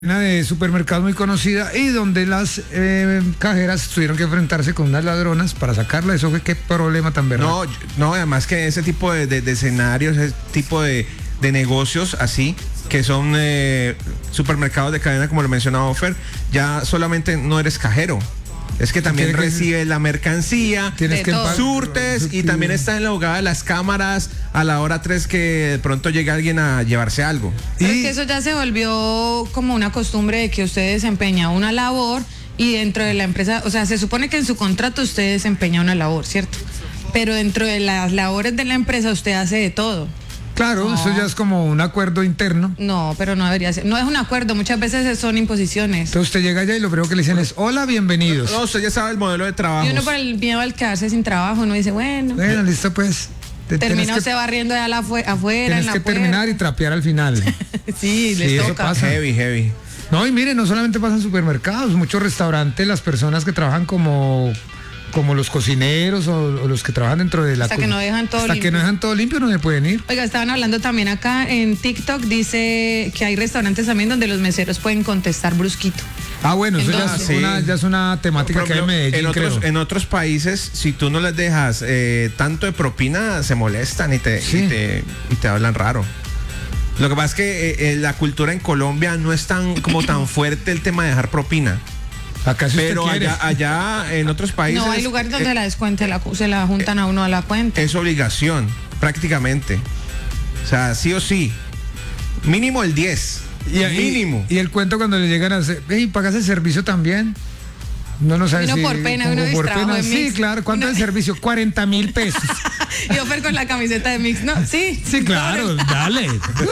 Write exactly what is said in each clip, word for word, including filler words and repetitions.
Una de supermercados muy conocida y donde las eh, cajeras tuvieron que enfrentarse con unas ladronas para sacarla. Eso fue qué problema tan verdad. No, no, además que ese tipo de, de, de escenarios, ese tipo de, de negocios así, que son eh, supermercados de cadena, como lo mencionaba Ofer, ya solamente no eres cajero. Es que también recibes la mercancía, tienes que surtes y también está en la jugada de las cámaras a la hora tres que de pronto llega alguien a llevarse algo. Pero es que eso ya se volvió como una costumbre de que usted desempeña una labor y dentro de la empresa, o sea, se supone que en su contrato usted desempeña una labor, ¿cierto? Pero dentro de las labores de la empresa usted hace de todo. Claro, no. Eso ya es como un acuerdo interno. No, pero no debería ser. No es un acuerdo, muchas veces son imposiciones. Entonces usted llega allá y lo primero que le dicen es, hola, bienvenidos. No, usted ya sabe el modelo de trabajo. Y uno por el miedo al quedarse sin trabajo, uno dice, bueno. Bueno, listo pues. Te, termina usted barriendo allá afuera. Tienes en la que puerta. terminar y trapear al final. Sí, les sí, toca. Eso pasa. Heavy, heavy. No, y mire, no solamente pasa en supermercados, muchos restaurantes, las personas que trabajan como... como los cocineros o, o los que trabajan dentro de la... Hasta que no dejan todo hasta limpio. que no dejan todo limpio no se pueden ir. Oiga, estaban hablando también acá en TikTok, dice que hay restaurantes también donde los meseros pueden contestar brusquito. Ah, bueno, eso ya es, sí. una, ya es una temática que hay en Medellín, en otros, creo. en otros países, si tú no les dejas eh, tanto de propina, se molestan y te, sí. y te, y te hablan raro. Lo que pasa es que eh, la cultura en Colombia no es tan como tan fuerte el tema de dejar propina. Acá si Pero allá, allá en otros países... No, hay lugares donde eh, la descuente, la, se la juntan eh, a uno a la cuenta. Es obligación, prácticamente. O sea, sí o sí. Mínimo el diez. Y, mínimo. Y, y el cuento cuando le llegan a hacer, hey, ¿pagas el servicio también? No, no sabes uno si, por pena, uno por distrajo pena. de Sí, Mix. claro. ¿Cuánto uno... es el servicio? cuarenta mil pesos. Y Ofer con la camiseta de Mix, ¿no? Sí. Sí, claro, dale.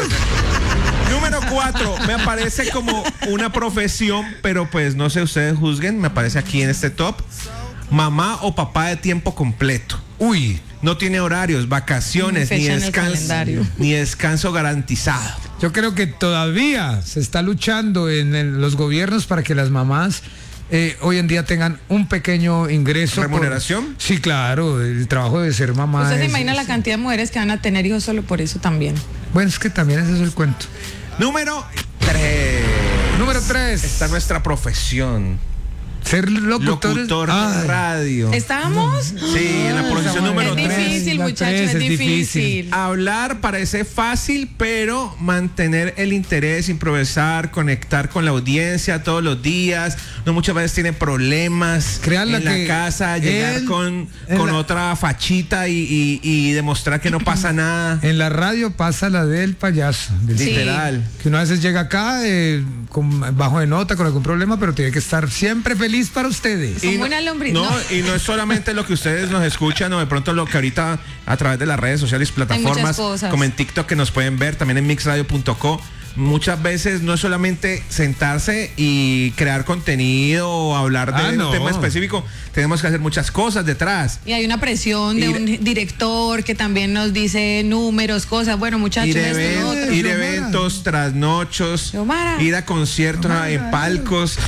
Número cuatro, me aparece como una profesión, pero pues no sé, ustedes juzguen, me aparece aquí en este top. Mamá o papá de tiempo completo. Uy. No tiene horarios, vacaciones, ni descanso, ni descanso garantizado. Yo creo que todavía se está luchando en, en los gobiernos para que las mamás eh, hoy en día tengan un pequeño ingreso. ¿Remuneración? Por, sí, claro, el trabajo de ser mamá. ¿Usted es, se imagina es, la cantidad de mujeres que van a tener hijos solo por eso también? Bueno, es que también ese es el cuento. Número tres. Número tres. Está nuestra profesión. Ser locutor, locutor de radio. ¿Estábamos? Sí, en la profesión número tres. Es difícil, muchachos, es difícil. difícil. Hablar parece fácil, pero mantener el interés, improvisar, conectar con la audiencia todos los días. No muchas veces tiene problemas Créanla en la casa, llegar él, con, con la... otra fachita y, y, y demostrar que no pasa nada. En la radio pasa la del payaso. Del sí. Literal. Que una vez llega acá eh, con, bajo de nota, con algún problema, pero tiene que estar siempre feliz para ustedes. Como y no, una lombriz. No, no, y no es solamente lo que ustedes nos escuchan o de pronto lo que ahorita a través de las redes sociales, plataformas como en TikTok que nos pueden ver, también en mix radio punto co. Muchas veces no es solamente sentarse y crear contenido o hablar de ah, no. un tema específico, tenemos que hacer muchas cosas detrás. Y hay una presión de ir, un director que también nos dice números, cosas. Bueno, muchachos, ir, even, otro. ir eventos, trasnochos, ir a conciertos, Omar, en palcos.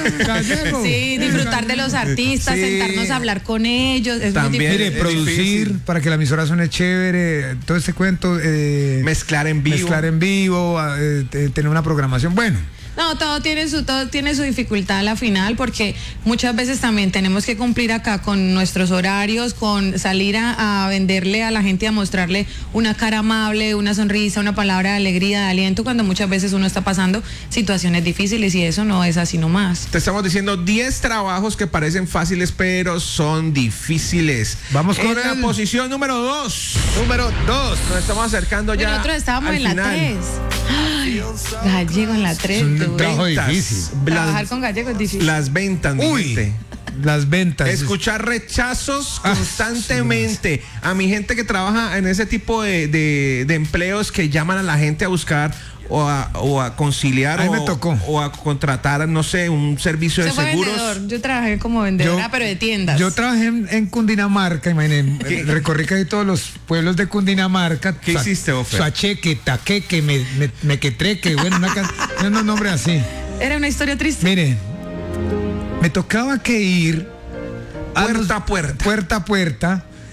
Sí, disfrutar de los artistas, sí. sentarnos a hablar con ellos. Es también muy mire, producir difícil. Para que la emisora suene chévere, todo este cuento. Eh, mezclar en vivo. Mezclar en vivo. Eh, tener una programación, bueno. No, todo tiene su todo tiene su dificultad a la final porque muchas veces también tenemos que cumplir acá con nuestros horarios, con salir a, a venderle a la gente, a mostrarle una cara amable, una sonrisa, una palabra de alegría, de aliento, cuando muchas veces uno está pasando situaciones difíciles y eso no es así nomás. Te estamos diciendo diez trabajos que parecen fáciles pero son difíciles. Vamos con en la el... posición número dos. Número dos. Nos estamos acercando ya. Nosotros estábamos en final. la tres. Ay, Gallego en la tres. Un trabajo difícil. Trabajar las, con Gallego es difícil. Las ventas, mi Uy, gente. Las ventas. Escuchar rechazos ah, constantemente. Sí. A mi gente que trabaja en ese tipo de, de, de empleos que llaman a la gente a buscar o a, o a conciliar o, me tocó. o a contratar, no sé, un servicio de seguros. Vendedor. Yo trabajé como vendedora, yo, pero de tiendas. Yo trabajé en, en Cundinamarca, imagínense, recorrí casi todos los pueblos de Cundinamarca. ¿Qué Sa hiciste, Ofer? Sacheque, Taqueque, me, me, Mequetreque, bueno, una can... un nombre así. Era una historia triste. Mire, me tocaba que ir puerta a puerta. Puerta a puerta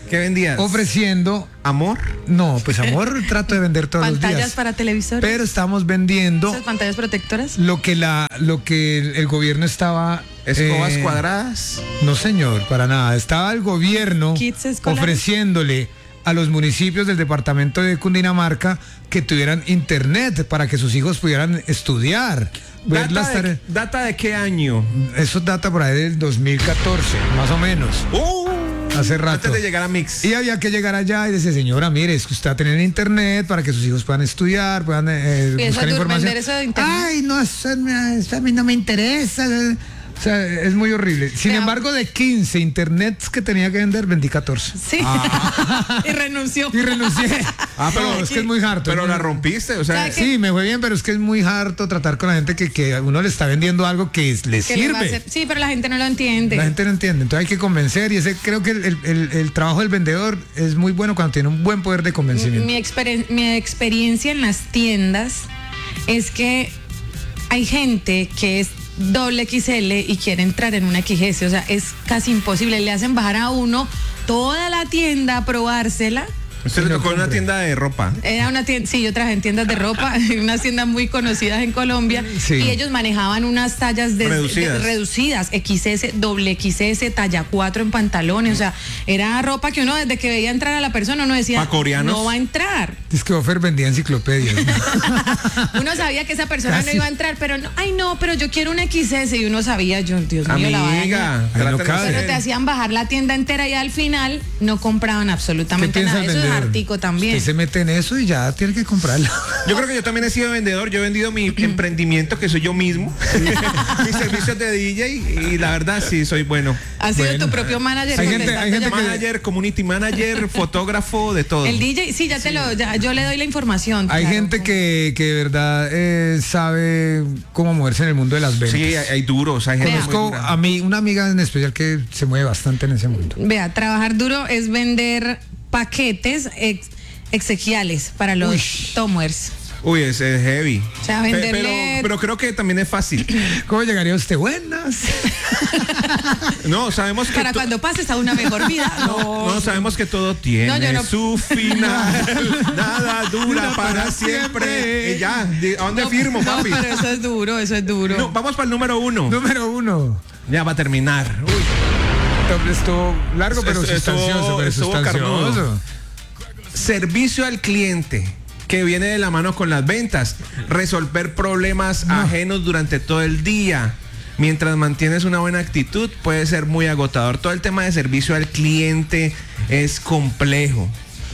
¿Qué vendías? Ofreciendo... ¿Amor? No, pues amor trato de vender todos los días. ¿Pantallas para televisores? Pero estamos vendiendo... ¿Esas pantallas protectoras? Lo que, la, lo que el, el gobierno estaba... ¿Escobas eh, cuadradas? No, señor, para nada. Estaba el gobierno ofreciéndole a los municipios del departamento de Cundinamarca que tuvieran internet para que sus hijos pudieran estudiar. ¿Data de, ¿Data de qué año? Eso data por ahí del dos mil catorce, más o menos. ¡Uh! Hace rato. Antes de llegar a Mix. Y había que llegar allá y decir, señora, mire, es que usted va a tener internet para que sus hijos puedan estudiar, puedan eh, buscar información. Eso de internet. Ay, no, eso, eso a mí no me interesa. O sea, es muy horrible. Sin Pero, embargo, de quince internets que tenía que vender, vendí catorce. Sí. Ah. Y renunció. Y renuncié. Ah, pero no, es que es muy harto. Pero ¿no? la rompiste, o sea. Sí, me fue bien, pero es que es muy harto tratar con la gente que, que a uno le está vendiendo algo que le que sirve. Le sí, pero la gente no lo entiende. La gente no entiende. Entonces hay que convencer y ese creo que el, el, el trabajo del vendedor es muy bueno cuando tiene un buen poder de convencimiento. Mi, exper mi experiencia en las tiendas es que hay gente que es doble X L y quiere entrar en una X S, o sea, es casi imposible. Le hacen bajar a uno toda la tienda, probársela. ¿Usted le tocó en una tienda de ropa? Era una tienda, sí, yo trabajé en tiendas de ropa, unas tiendas muy conocidas en Colombia, sí. Y ellos manejaban unas tallas de, reducidas. De, reducidas, X S, doble X S, talla cuatro en pantalones, o sea, era ropa que uno desde que veía entrar a la persona, uno decía, no va a entrar. Es que Ofer vendía enciclopedias. Uno sabía que esa persona Casi. no iba a entrar, pero no, ay no, pero yo quiero un X S, y uno sabía, yo, Dios mío, Amiga, la vaina. Pero te hacían bajar la tienda entera y al final no compraban absolutamente nada. Eso es artico también. Usted se mete en eso y ya tiene que comprarlo. Yo creo que yo también he sido vendedor. Yo he vendido mi emprendimiento, que soy yo mismo. Mis servicios de D J y la verdad sí soy bueno. Has sido bueno. tu propio manager. Hay gente, hay gente manager, que... community manager, fotógrafo, de todo. El D J, sí, ya te sí. lo, ya, yo le doy la información. Hay claro. gente que, que de verdad eh, sabe cómo moverse en el mundo de las ventas. Sí, hay, hay duros. Hay gente Conozco a mí, una amiga en especial que se mueve bastante en ese mundo. Vea, trabajar duro es vender paquetes ex exequiales para los Uy. Tomers. Uy, es, es heavy. O sea, venderle... pero, pero creo que también es fácil. ¿Cómo llegaría usted? Buenas. No, sabemos que para cuando pases a una mejor vida. No, no sabemos que todo tiene no, no... su final. Nada dura para, para siempre. siempre. Y ya, ¿a dónde no, firmo, papi? No, pero eso es duro, eso es duro. No, vamos para el número uno. Número uno. Ya va a terminar. Uy. Estuvo largo, pero estuvo, sustancioso. Pero estuvo sustancioso. Carnudo. Servicio al cliente, que viene de la mano con las ventas. Resolver problemas no. ajenos durante todo el día. Mientras mantienes una buena actitud, puede ser muy agotador. Todo el tema de servicio al cliente es complejo.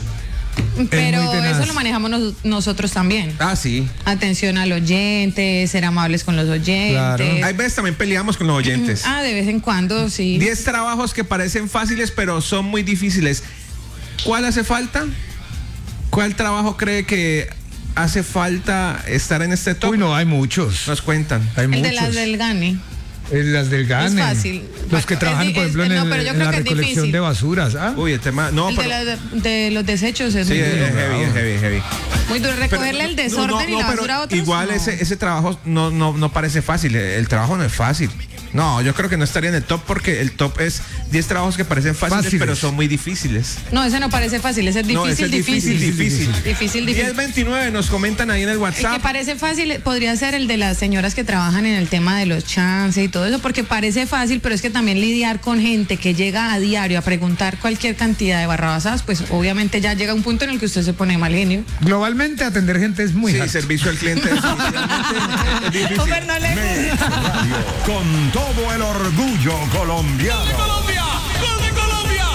Pero eso lo manejamos nos, nosotros también. Ah, sí. Atención al oyente, ser amables con los oyentes. Claro. Hay veces también peleamos con los oyentes. Ah, de vez en cuando, sí. Diez trabajos que parecen fáciles, pero son muy difíciles. ¿Cuál hace falta? ¿Cuál trabajo cree que hace falta estar en este top? Uy, no, hay muchos. Nos cuentan. Hay el muchos. de las del Gane. Las del Gane. Es fácil. Los que trabajan, es, por ejemplo, es, en, no, el, en la recolección de basuras. ¿Ah? Uy, el tema. No, el pero... de, la, de los desechos es sí, muy es duro. heavy, es heavy, es heavy. Muy duro. Recogerle pero, el desorden no, no, y la basura a otros. Igual no. ese, ese trabajo no, no, no parece fácil. El trabajo no es fácil. No, yo creo que no estaría en el top porque el top es diez trabajos que parecen fáciles, fáciles, pero son muy difíciles. No, ese no parece fácil, ese es difícil, no, ese es difícil. Difícil, difícil. Difícil, difícil. diez veintinueve nos comentan ahí en el WhatsApp. El que parece fácil podría ser el de las señoras que trabajan en el tema de los chances y todo eso, porque parece fácil, pero es que también lidiar con gente que llega a diario a preguntar cualquier cantidad de barrabasadas, pues obviamente ya llega un punto en el que usted se pone mal genio. Globalmente atender gente es muy sí, hard. Servicio al cliente es, es difícil. No le... Radio, con todo el orgullo colombiano. ¡Gol de Colombia! ¡Gol de Colombia!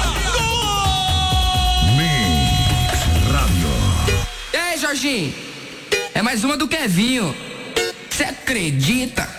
¡Gol! Mix Radio. E aí, Jorginho? É mais uma do Kevinho. Você acredita?